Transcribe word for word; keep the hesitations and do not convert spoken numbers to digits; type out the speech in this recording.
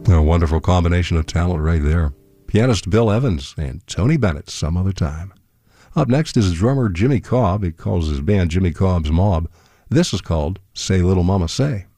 A wonderful combination of talent right there. Pianist Bill Evans and Tony Bennett, Some Other Time. Up next is drummer Jimmy Cobb. He calls his band Jimmy Cobb's Mob. This is called Say Little Mama Say.